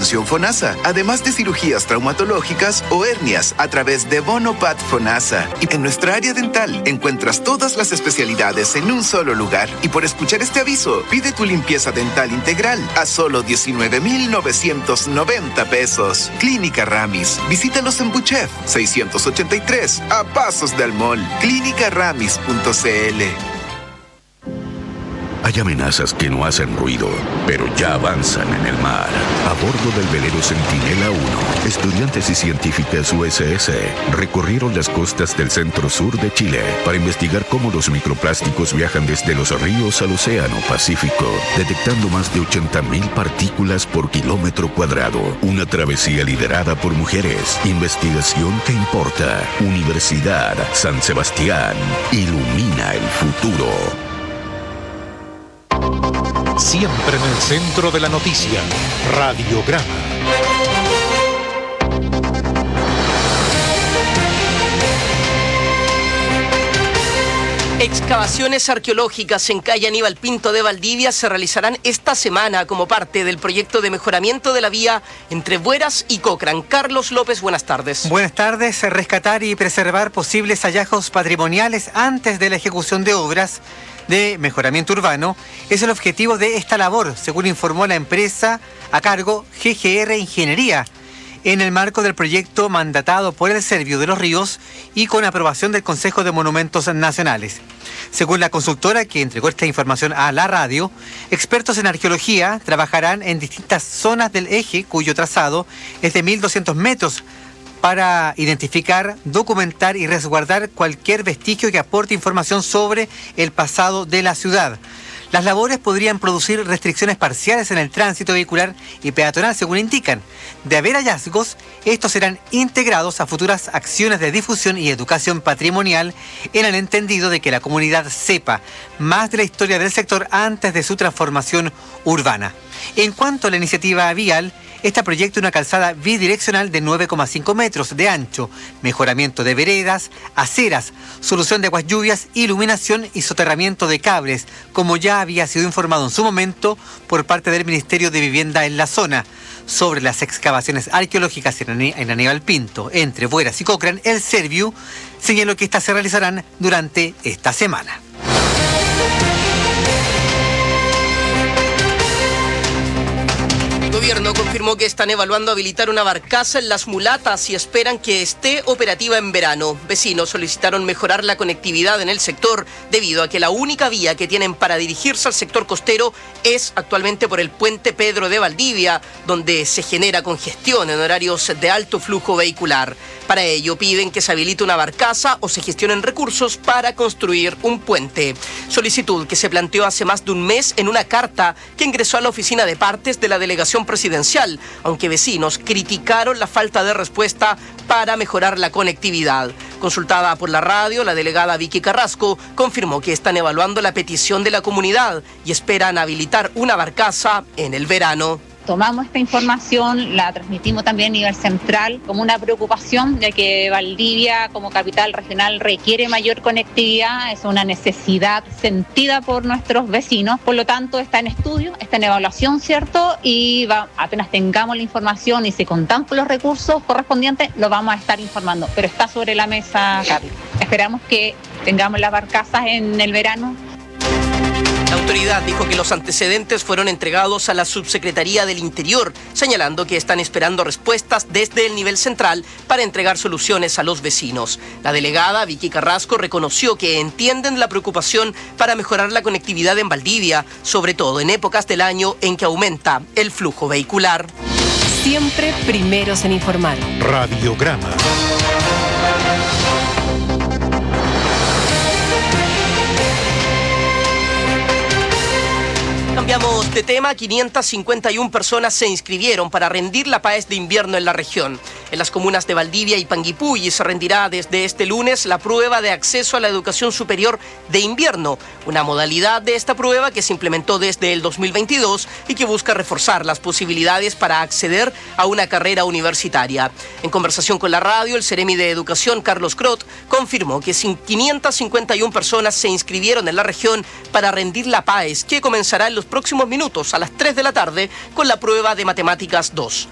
atención FONASA, además de cirugías traumatológicas o hernias a través de Bonopat FONASA. Y en nuestra área dental encuentras todas las especialidades en un solo lugar. Y por escuchar este aviso, pide tu limpieza dental integral a solo 19,990 pesos. Clínica Ramis. Visítalos en Buchef 683, a pasos del mall. Clinicaramis.cl. Hay amenazas que no hacen ruido, pero ya avanzan en el mar. A bordo del velero Centinela 1, estudiantes y científicas USS recorrieron las costas del centro-sur de Chile para investigar cómo los microplásticos viajan desde los ríos al Océano Pacífico, detectando más de 80.000 partículas por kilómetro cuadrado. Una travesía liderada por mujeres. Investigación que importa. Universidad San Sebastián. Ilumina el futuro. Siempre en el centro de la noticia, Radiograma. Excavaciones arqueológicas en calle Aníbal Pinto de Valdivia se realizarán esta semana como parte del proyecto de mejoramiento de la vía entre Bueras y Cochrane. Carlos López, buenas tardes. Buenas tardes. Rescatar y preservar posibles hallazgos patrimoniales antes de la ejecución de obras de mejoramiento urbano es el objetivo de esta labor, según informó la empresa a cargo GGR Ingeniería, en el marco del proyecto mandatado por el Servio de los Ríos y con aprobación del Consejo de Monumentos Nacionales. Según la consultora que entregó esta información a la radio, expertos en arqueología trabajarán en distintas zonas del eje cuyo trazado es de 1.200 metros para identificar, documentar y resguardar cualquier vestigio que aporte información sobre el pasado de la ciudad. Las labores podrían producir restricciones parciales en el tránsito vehicular y peatonal, según indican. De haber hallazgos, estos serán integrados a futuras acciones de difusión y educación patrimonial en el entendido de que la comunidad sepa más de la historia del sector antes de su transformación urbana. En cuanto a la iniciativa vial, esta proyecta una calzada bidireccional de 9,5 metros de ancho, mejoramiento de veredas, aceras, solución de aguas lluvias, iluminación y soterramiento de cables, como ya había sido informado en su momento por parte del Ministerio de Vivienda en la zona. Sobre las excavaciones arqueológicas en Aníbal Pinto, entre Bueras y Cochrane, el Serviu señaló que estas se realizarán durante esta semana. El gobierno confirmó que están evaluando habilitar una barcaza en Las Mulatas y esperan que esté operativa en verano. Vecinos solicitaron mejorar la conectividad en el sector debido a que la única vía que tienen para dirigirse al sector costero es actualmente por el puente Pedro de Valdivia, donde se genera congestión en horarios de alto flujo vehicular. Para ello piden que se habilite una barcaza o se gestionen recursos para construir un puente. Solicitud que se planteó hace más de un mes en una carta que ingresó a la oficina de partes de la delegación presidencial, aunque vecinos criticaron la falta de respuesta para mejorar la conectividad. Consultada por la radio, la delegada Vicky Carrasco confirmó que están evaluando la petición de la comunidad y esperan habilitar una barcaza en el verano. Tomamos esta información, la transmitimos también a nivel central como una preocupación de que Valdivia como capital regional requiere mayor conectividad, es una necesidad sentida por nuestros vecinos, por lo tanto está en estudio, está en evaluación, ¿cierto? Y apenas tengamos la información y se contamos con los recursos correspondientes, lo vamos a estar informando, pero está sobre la mesa, Carlos. Esperamos que tengamos las barcazas en el verano. La autoridad dijo que los antecedentes fueron entregados a la Subsecretaría del Interior, señalando que están esperando respuestas desde el nivel central para entregar soluciones a los vecinos. La delegada Vicky Carrasco reconoció que entienden la preocupación para mejorar la conectividad en Valdivia, sobre todo en épocas del año en que aumenta el flujo vehicular. Siempre primeros en informar. Radiograma. Cambiamos de tema. 551 personas se inscribieron para rendir la PAES de invierno en la región. En las comunas de Valdivia y Panguipulli se rendirá desde este lunes la prueba de acceso a la educación superior de invierno, una modalidad de esta prueba que se implementó desde el 2022 y que busca reforzar las posibilidades para acceder a una carrera universitaria. En conversación con la radio, el Seremi de Educación, Carlos Crot, confirmó que 551 personas se inscribieron en la región para rendir la PAES, que comenzará en los próximos minutos a las 3 de la tarde con la prueba de Matemáticas 2.